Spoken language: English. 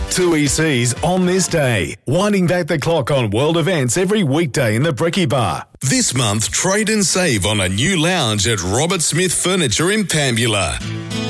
Two ECs on this day, winding back the clock on world events every weekday in the Brekkie Bar. This month, trade and save on a new lounge at Robert Smith Furniture in Pambula.